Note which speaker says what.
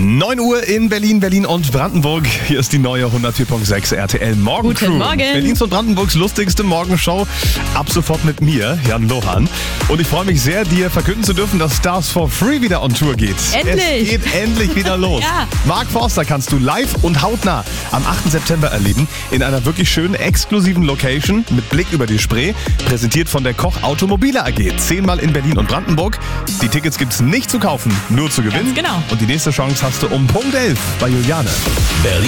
Speaker 1: 9 Uhr in Berlin, Berlin und Brandenburg. Hier ist die neue 104.6 RTL Morgencrew.
Speaker 2: Guten Morgen.
Speaker 1: Berlins und Brandenburgs lustigste Morgenshow. Ab sofort mit mir, Jan Lohan. Und ich freue mich sehr, dir verkünden zu dürfen, dass Stars for Free wieder on Tour geht.
Speaker 2: Endlich.
Speaker 1: Es geht endlich wieder los.
Speaker 2: Ja.
Speaker 1: Mark Forster kannst du live und hautnah am 8. September erleben. In einer wirklich schönen, exklusiven Location mit Blick über die Spree. Präsentiert von der Koch Automobile AG. 10-mal in Berlin und Brandenburg. Die Tickets gibt's nicht zu kaufen, nur zu gewinnen.
Speaker 2: Ganz genau.
Speaker 1: Und die nächste Chance hast du um Punkt 11 bei Juliane.
Speaker 3: Berlin